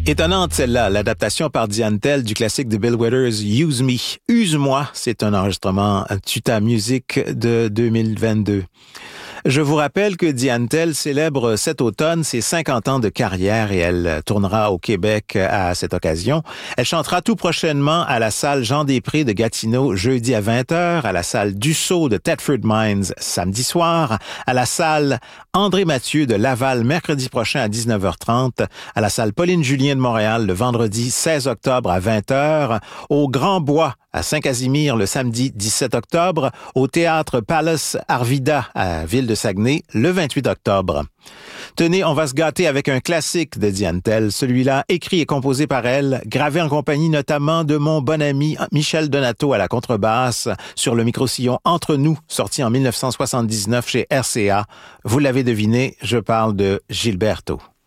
Étonnante celle-là, l'adaptation par Diane Tell du classique de Bill Withers, Use Me. Use-moi, c'est un enregistrement Tuta Music de 2022. Je vous rappelle que Diane Tell célèbre cet automne ses 50 ans de carrière et elle tournera au Québec à cette occasion. Elle chantera tout prochainement à la salle Jean-Després de Gatineau jeudi à 20h, à la salle Dussault de Thetford Mines samedi soir, à la salle André Mathieu de Laval mercredi prochain à 19h30, à la salle Pauline Julien de Montréal le vendredi 16 octobre à 20h, au Grand Bois à Saint-Casimir le samedi 17 octobre, au Théâtre Palace Arvida à Ville de Saguenay le 28 octobre. Tenez, on va se gâter avec un classique de Diane Tell, celui-là écrit et composé par elle, gravé en compagnie notamment de mon bon ami Michel Donato à la contrebasse sur le micro-sillon Entre nous, sorti en 1979 chez RCA. Vous l'avez deviné, je parle de Gilberto.